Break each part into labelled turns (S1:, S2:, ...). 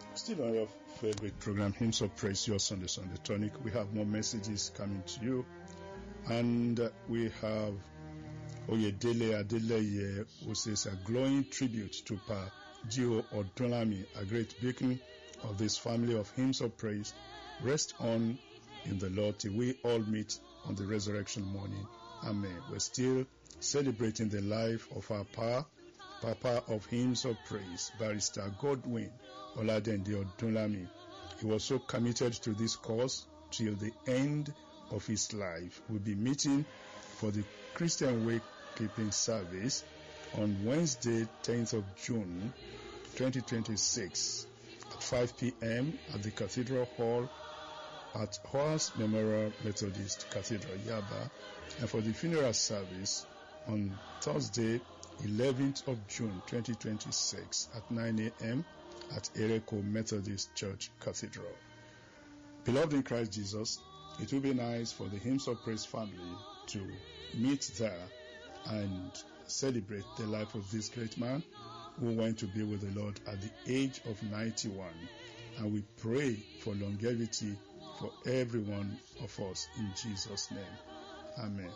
S1: Still on your favorite program, Hymns of Praise, your Sunday Tonic. We have more messages coming to you. And we have Oyedele Adeleye, who says a glowing tribute to Pa Gio Odunlami, a great beacon of this family of Hymns of Praise. Rest on in the Lord till we all meet on the resurrection morning. Amen. We're still celebrating the life of our Papa of Hymns of Praise, Barrister Godwin Oladende Odunlami. He was so committed to this cause till the end of his life. We'll be meeting for the Christian Wake Keeping Service on Wednesday, 10th of June, 2026 at 5 p.m. at the Cathedral Hall at Horse Memorial Methodist Cathedral, Yaba, and for the funeral service on Thursday, 11th of June 2026 at 9 a.m. at Ereko Methodist Church Cathedral. Beloved in Christ Jesus, it will be nice for the Hymns of Praise family to meet there and celebrate the life of this great man who went to be with the Lord at the age of 91. And we pray for longevity for every one of us in Jesus' name. Amen.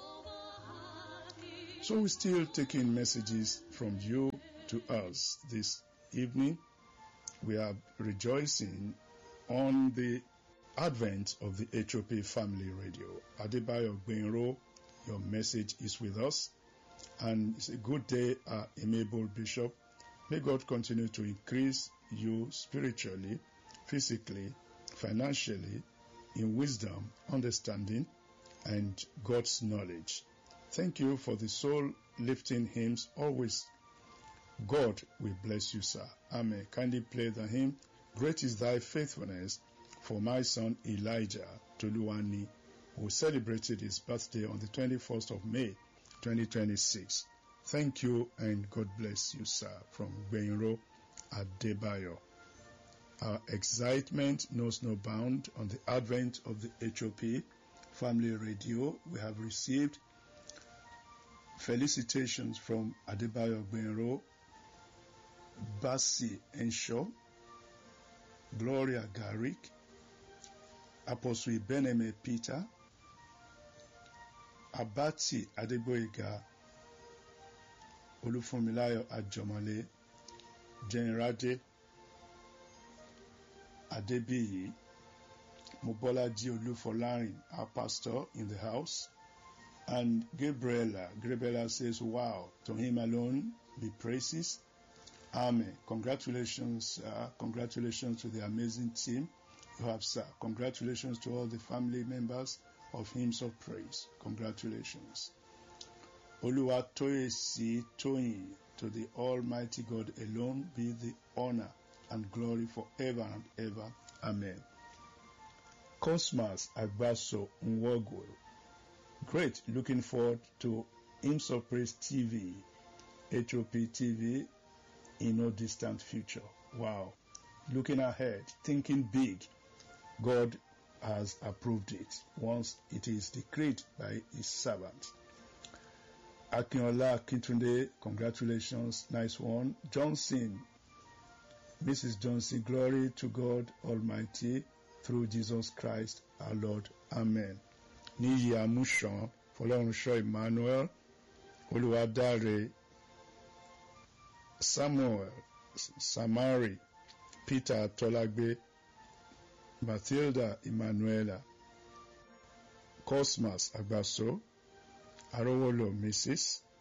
S1: So we're still taking messages from you to us this evening. We are rejoicing on the advent of the HOP Family Radio. Adebayo Gbenro, your message is with us. And it's a good day, our amiable Bishop. May God continue to increase you spiritually, physically, financially, in wisdom, understanding, and God's knowledge. Thank you for the soul-lifting hymns always. God will bless you, sir. Amen. Kindly play the hymn, Great is Thy Faithfulness, for my son Elijah Toluwani, who celebrated his birthday on the 21st of May, 2026. Thank you and God bless you, sir. From Gbenro Adebayo. Our excitement knows no bound on the advent of the HOP Family Radio. We have received felicitations from Adebayo Gbenro, Basi Enshaw, Gloria Garrick, Apostle Beneme Peter, Abati Adeboyega, Olufunmilayo Ajomale, Jenrade Adebiyi, Mobolaji Olufolarin, our pastor in the house, and Gabriela says, wow, to him alone be praises. Amen. Congratulations to the amazing team you have, sir. Congratulations to all the family members of Hymns of Praise. Congratulations. Oluwatoyesi Toyin, to the Almighty God alone be the honor and glory forever and ever. Amen. Cosmas Agbaso Nwogo. Great. Looking forward to Hymns of Praise TV, HOP TV in no distant future. Wow. Looking ahead, thinking big. God has approved it once it is decreed by his servant. Akinola Kintunde, congratulations, nice one. Johnson, Mrs. Johnson, glory to God Almighty through Jesus Christ our Lord. Amen. Niyi Amushan, Fọlọ́runṣọ́ Emmanuel, Oluwadare, Samuel, Samari, Peter Tolagbe, Matilda Emanuela, Cosmas Agbaso, Arowolo Mrs.,